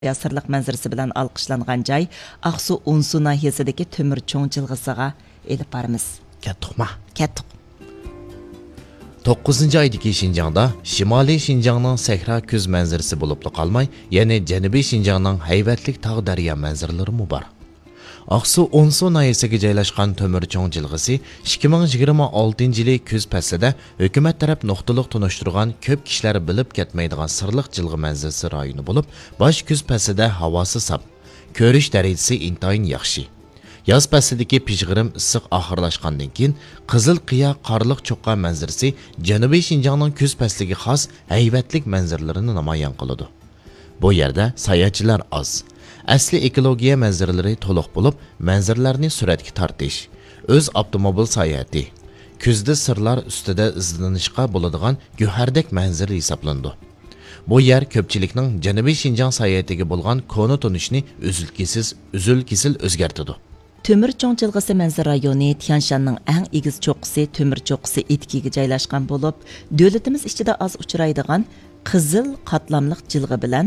Yasırlıq mənzərəsi bilan alqışlanğan joy Aqsu Unsu nahiyasidagi Temir cho'ng jilg'isiga elib boramiz. Ketdiqmi? Ketdik. 9-oydagi Şinjangda Shimoliy Şinjangning sahra kuz manzarasi bo'lib qolmay, ya'ni Janubiy Şinjangning haybatlik tog' daryo manzaralari bor. Aqsu Unsu nahiyasiga joylashgan Temir cho'ng jilg'isi 2026-yili kuz faslida hukumat taraf nuqtaliq tunishtirgan ko'p kishilar bilib ketmaydigan sirliq jilg'i manzarasi rayoni bo'lib, bosh kuz faslida havosi sap, ko'rish darajasi intayin yaxshi. Yoz faslidagi pishg'irim issiq oxirlashgandan keyin Qizil qiya qorliq cho'qqa manzarasi Janubiy Şinjangning kuz fasliga xos haybatlik manzaralarini namoyon qiladi. Bu yerda sayohatchilar oz. Asli ekologiya manzaralari to'liq bo'lib, manzaralarni suratga tortish, o'z avtomobil sayohati, kuzda sirlar ustida izlanishga bo'ladigan go'hardek manzara hisoblandi. Bu yer ko'pchilikning Janubiy Şinjang sayohatiga bo'lgan koni tunishni uzul-kesil o'zgartirdi. Temir cho'ng jilg'isi manzara rayoni Tianshanning eng egiz cho'qqisi Temir cho'qqisi etkiga joylashgan bo'lib, davlatimiz ichida oz uchraydigan qizil qatlamliq jilg'i bilan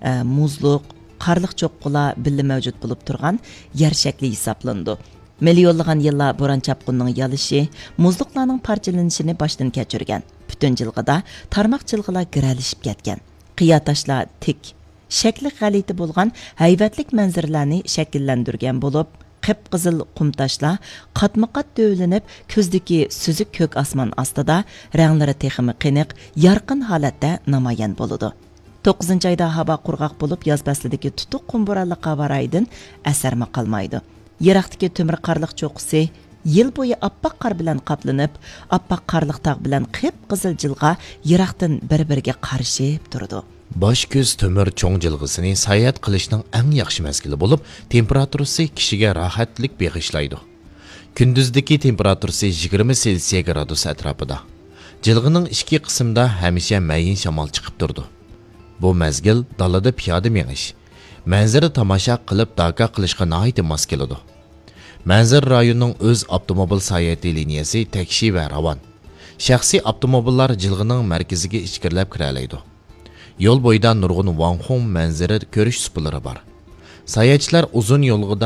muzliq qarliq cho'qqilar birga mavjud bo'lib turgan yer shakli hisoblandi. Millionlagan yillar bo'ron chapqunning yalishi, muzliqlarning parchalanishini boshdan kechirgan. Butun jilg'ida tarmoq jilg'ilar giralishib ketgan. Qiya toshlar tik, shakli g'alati bo'lgan haybatlik manzaralarni shakllantirgan bo'lib, qip-qizil qum toshlar qatma-qat dövlənib, ko'zdagi suzuk ko'k osmon ostida ranglari texmi qiniq, yorqin holatda namoyon bo'ladi. 9-oyda havo qurg'oq bo'lib, yoz faslidagi tutuq qumburalliq havoraydin asarma qolmaydi. Yiroqdagi temir qarliq cho'qqisi yil bo'yi oppoq qor bilan qoplanib, oppoq qarliq tog' bilan qip-qizil jilg'a yiroqdan bir-biriga qarshib turdi. Bosh kuz temir cho'ng jilg'isini sayohat qilishning eng yaxshi mazgili bo'lib, temperaturasi kishiga rohatlik bag'ishlaydi. Kunduzdagi temperaturasi 20 selsiya gradus atrofida. Jilg'ining ichki qismida hamisha mayin shamol chiqib turdi. Bu mazgil dalada piyoda menish, manzara tomosha qilib daqa qilishga nihoyat mos keladi. Manzara rayonining o'z avtomobil sayohati liniyasi takshi va ravon. Shaxsiy avtomobillar jilg'ining markaziga ichkirlab kira oladi. Yo'l bo'yida nurg'un Wanhong manzara ko'rish supulari bor. Sayohatchilar uzun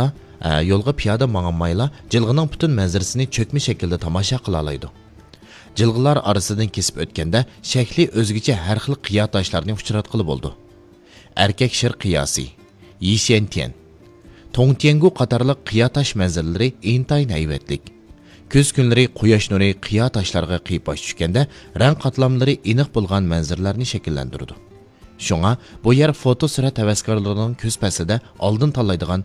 yo'lga piyoda mangmayla jilg'ining butun manzarasini cho'kma shaklda tomosha qila oladi. Jilg'ilar orasidan kesib o'tganda shakli o'zgacha har xil qiyo toshlarni uchratqili bo'ldi. Erkak shir qiyosi, Yishentian, Tongtiangu qatorliq qiyo tosh manzaralari intayin haybatlik. Kuz kunlari quyosh nuri qiyo toshlarga qiyposh tushganda rang qatlamlari aniq bo'lgan manzaralarni shakllantirdi. Shunga bu yer foto surat havaskorlarining kuz faslida oldin tanlaydigan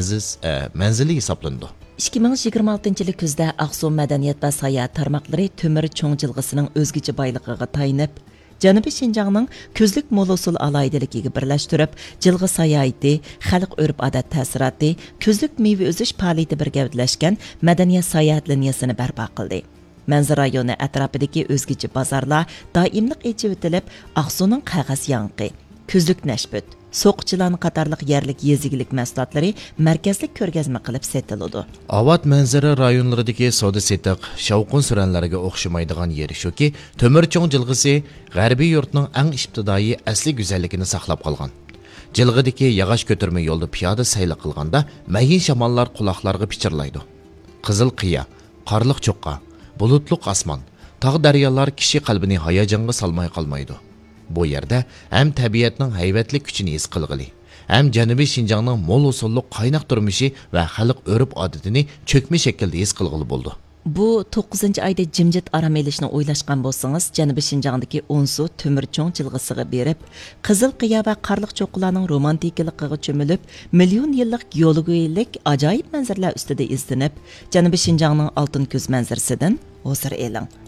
manzili hisoblandi. 2026-yil kuzda Aqsu madaniyat va sayohat tarmoqlari Temir cho'ng jilg'isining o'zgacha boyligiga tayinib, Janubiy Şinjangning kuzlik mo'l-usul alayidaligiga birlashtirib, jilg'i sayohati, xalq urf-odat ta'siroti, kuzlik meva o'zish faoliyati birgalikdashgan madaniyat sayohat liniyasini barpo qildi. Manzara rayoni atrofidagi o'zgacha bozorlar doimlik echib o'tilib, Aqsuning qog'oz yanqi, kuzlik nashbut, so'qchilan qatorliq yerlik yezigilik mahsulotlari markazlik ko'rgazma qilib setiladi. Avat manzara rayonlaridagi savdo-setiq, shavqin-suranlarga o'xshamaydigan yeri shuki, Temir cho'ng jilg'isi g'arbiy yurtning eng ibtidoiy asli go'zalligini saqlab qolgan. Jilg'idagi yog'och ko'tarma yo'lda piyoda sayli qilganda mayin shamollar quloqlarga pichirlaydi. Qizil qiya, qorliq cho'qqa, bulutliq osmon, tog' daryolar kishi qalbini hayajonga solmay qolmaydi. Bu yerda ham tabiatning haybatli kuchini his qilg'ili, ham Janubiy Şinjangning mo'l usulliq qaynoq turmushi va xalq urf-odatini cho'kma shaklda his qilg'ili bo'ldi. Bu 9-oyda jimjit aram elishni o'ylashgan bo'lsangiz, Janubiy Şinjangdagi Unsu Temir cho'ng jilg'isiga berib, qizil qiya va qarliq cho'qqilarning romantikaligiga cho'milib, million yillik yo'lgulik ajoyib manzaralar ustida izlanib, Janubiy Şinjangning oltin kuz manzarasidan hozir eling.